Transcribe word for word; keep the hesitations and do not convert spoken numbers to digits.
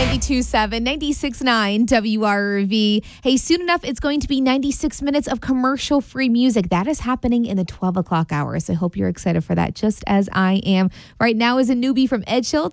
ninety-two point seven, ninety-six point nine W R V. Hey, soon enough, it's going to be ninety-six minutes of commercial-free music. That is happening in the twelve o'clock hour. So I hope you're excited for that, just as I am. Right now is a newbie from Ed Schultz.